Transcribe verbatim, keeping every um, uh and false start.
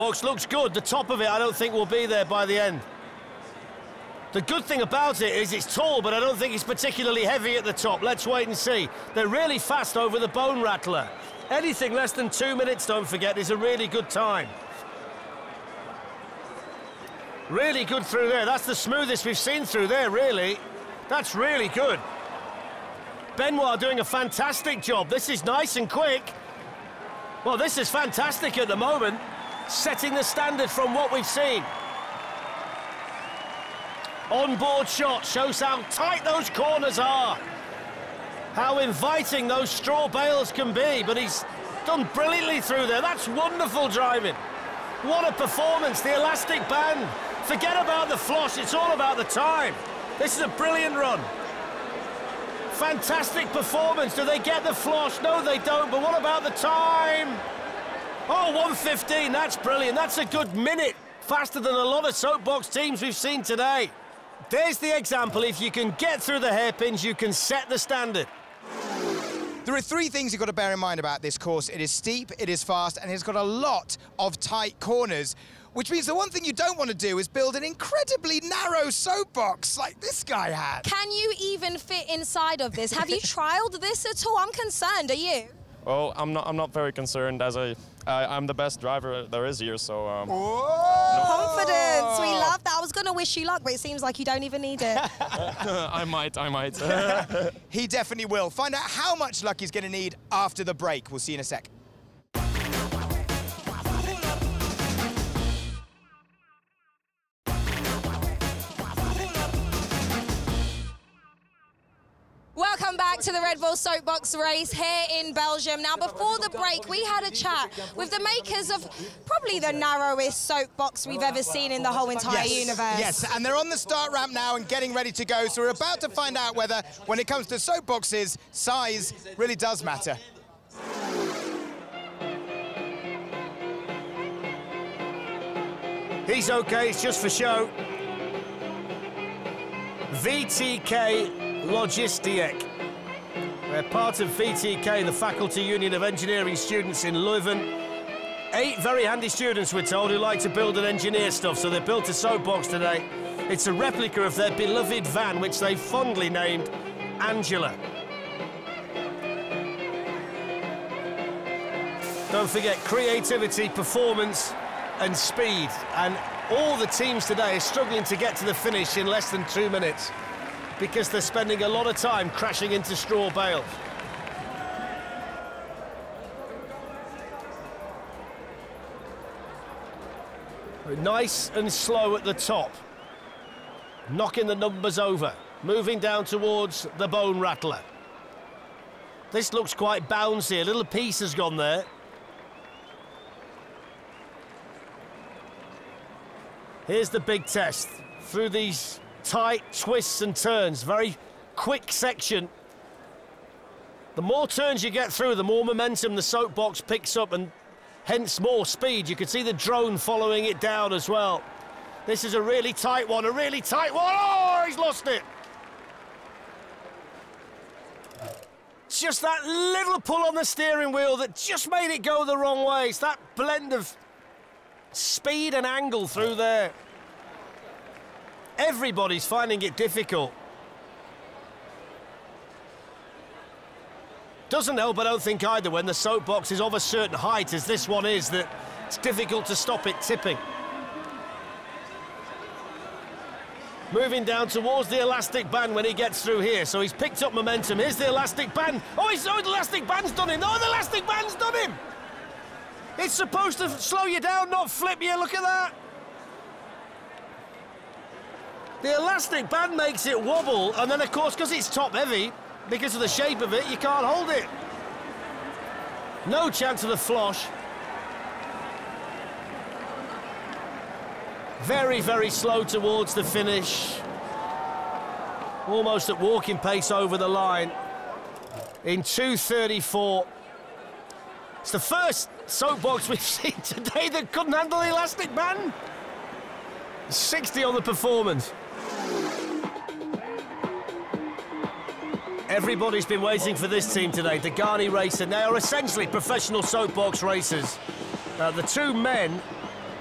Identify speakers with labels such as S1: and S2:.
S1: Box looks good. The top of it, I don't think will be there by the end. The good thing about it is it's tall, but I don't think it's particularly heavy at the top. Let's wait and see. They're really fast over the Bone Rattler. Anything less than two minutes, don't forget, is a really good time. Really good through there. That's the smoothest we've seen through there, really. That's really good. Benoit doing a fantastic job. This is nice and quick. Well, this is fantastic at the moment, setting the standard from what we've seen. On-board shot shows how tight those corners are, how inviting those straw bales can be, but he's done brilliantly through there. That's wonderful driving. What a performance, the elastic band. Forget about the floss, it's all about the time. This is a brilliant run. Fantastic performance. Do they get the floss? No, they don't, but what about the time? Oh, one fifteen, that's brilliant. That's a good minute faster than a lot of soapbox teams we've seen today. There's the example. If you can get through the hairpins, you can set the standard.
S2: There are three things you've got to bear in mind about this course. It is steep, it is fast, and it's got a lot of tight corners, which means the one thing you don't want to do is build an incredibly narrow soapbox like this guy had.
S3: Can you even fit inside of this? Have you trialed this at all? I'm concerned, are you?
S4: Well, I'm not, I'm not very concerned, as I, I, I'm the best driver there is here, so... Um,
S3: Confidence, we love that. I was going to wish you luck, but it seems like you don't even need it.
S4: I might, I might.
S2: He definitely will. Find out how much luck he's going to need after the break. We'll see you in a sec.
S3: Welcome back to the Red Bull Soapbox race here in Belgium. Now, before the break, we had a chat with the makers of probably the narrowest soapbox we've ever seen in the whole entire
S2: yes,
S3: universe.
S2: Yes, and they're on the start ramp now and getting ready to go, so we're about to find out whether, when it comes to soapboxes, size really does matter.
S1: He's okay, it's just for show. V T K Logistiek. They're part of V T K, the Faculty Union of Engineering Students in Leuven. Eight very handy students, we're told, who like to build and engineer stuff, so they built a soapbox today. It's a replica of their beloved van, which they fondly named Angela. Don't forget creativity, performance and speed, and all the teams today are struggling to get to the finish in less than two minutes because they're spending a lot of time crashing into straw bales. Nice and slow at the top, knocking the numbers over, moving down towards the Bone Rattler. This looks quite bouncy, a little piece has gone there. Here's the big test, through these tight twists and turns, very quick section. The more turns you get through, the more momentum the soapbox picks up and hence more speed. You can see the drone following it down as well. This is a really tight one, a really tight one. Oh, he's lost it. It's just that little pull on the steering wheel that just made it go the wrong way. It's that blend of speed and angle through there. Everybody's finding it difficult. Doesn't help, I don't think, either, when the soapbox is of a certain height, as this one is, that it's difficult to stop it tipping. Moving down towards the elastic band when he gets through here, so he's picked up momentum. Here's the elastic band. Oh, he's, oh, the elastic band's done him. Oh, the elastic band's done him. It's supposed to slow you down, not flip you. Look at that. The elastic band makes it wobble, and then, of course, because it's top heavy, because of the shape of it, you can't hold it. No chance of the flosh. Very, very slow towards the finish. Almost at walking pace over the line in two thirty-four. It's the first soapbox we've seen today that couldn't handle the elastic band. sixty on the performance. Everybody's been waiting for this team today, Degani Racing. They are essentially professional soapbox racers. Uh, the two men